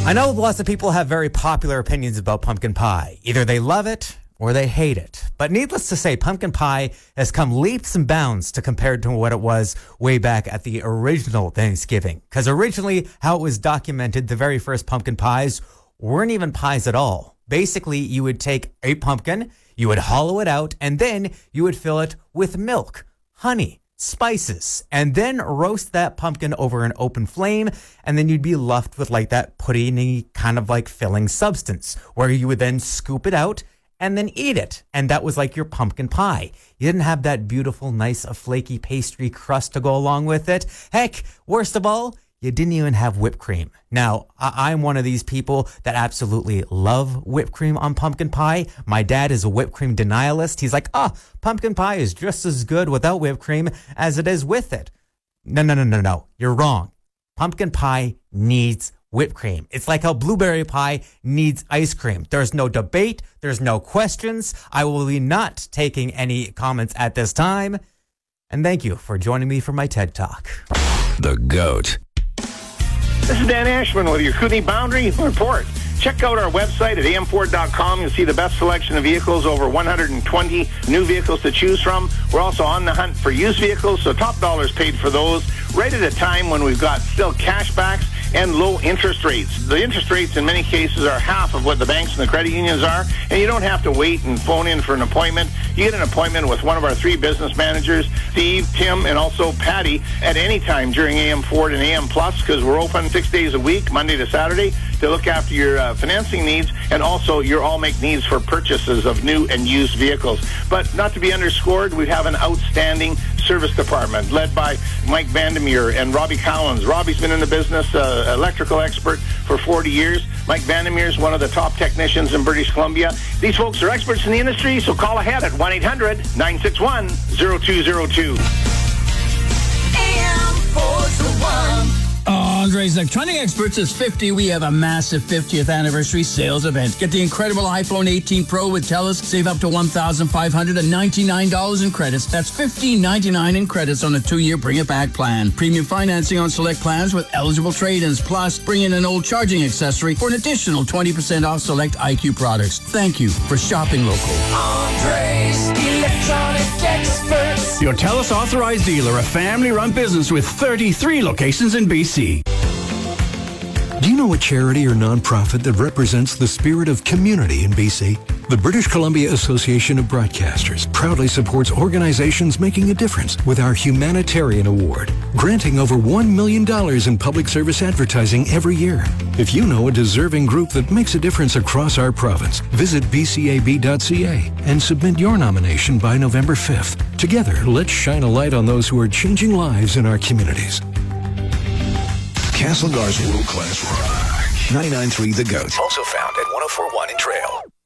I know lots of people have very popular opinions about pumpkin pie. Either they love it or they hate it. But needless to say, pumpkin pie has come leaps and bounds to compared to what it was way back at the original Thanksgiving. Because originally, how it was documented, the very first pumpkin pies weren't even pies at all. Basically, you would take a pumpkin, you would hollow it out, and then you would fill it with milk, honey, spices, and then roast that pumpkin over an open flame, and then you'd be left with like that puddingy kind of like filling substance where you would then scoop it out and then eat it. And that was like your pumpkin pie. You didn't have that beautiful, nice, flaky pastry crust to go along with it. Heck, worst of all, you didn't even have whipped cream. Now, I'm one of these people that absolutely love whipped cream on pumpkin pie. My dad is a whipped cream denialist. He's like, pumpkin pie is just as good without whipped cream as it is with it. No. You're wrong. Pumpkin pie needs whipped cream. It's like how blueberry pie needs ice cream. There's no debate. There's no questions. I will be not taking any comments at this time. And thank you for joining me for my TED Talk. The GOAT. This is Dan Ashman with your Kootenay Boundary Report. Check out our website at amford.com. You'll see the best selection of vehicles, over 120 new vehicles to choose from. We're also on the hunt for used vehicles, so top dollars paid for those, right at a time when we've got still cashbacks and low interest rates. The interest rates in many cases are half of what the banks and the credit unions are, and you don't have to wait and phone in for an appointment. You get an appointment with one of our three business managers, Steve, Tim, and also Patty, at any time during AM Ford and AM Plus, because we're open 6 days a week, Monday to Saturday, to look after your financing needs and also your all-make needs for purchases of new and used vehicles. But not to be underscored, we have an outstanding service department led by Mike Vandermeer and Robbie Collins. Robbie's been in the business, electrical expert for 40 years. Mike Vandermeer is one of the top technicians in British Columbia. These folks are experts in the industry, so call ahead at 1-800-961-0202. AM 401. Andre's Electronic Experts is 50. We have a massive 50th anniversary sales event. Get the incredible iPhone 18 Pro with TELUS. Save up to $1,599 in credits. That's $1,599 in credits on a 2-year Bring It Back plan. Premium financing on select plans with eligible trade-ins. Plus, bring in an old charging accessory for an additional 20% off select IQ products. Thank you for shopping local. Andre's Electronic Experts. Your TELUS authorized dealer, a family-run business with 33 locations in BC. Do you know a charity or nonprofit that represents the spirit of community in BC? The British Columbia Association of Broadcasters proudly supports organizations making a difference with our Humanitarian Award, granting over $1 million in public service advertising every year. If you know a deserving group that makes a difference across our province, visit bcab.ca and submit your nomination by November 5th. Together, let's shine a light on those who are changing lives in our communities. Castlegar's world-class rock. 99.3 The GOAT. Also found at 104.1 in Trail.